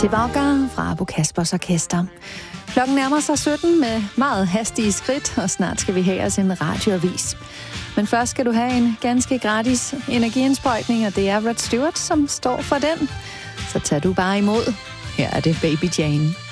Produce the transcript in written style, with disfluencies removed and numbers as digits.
Tilbage fra Abu Kaspers Orkester. Klokken nærmer sig 17 med meget hastige skridt, og snart skal vi have os en radioavis. Men først skal du have en ganske gratis energiindsprøjtning, og det er Rod Stewart, som står for den. Så tag du bare imod. Her er det Baby Jane.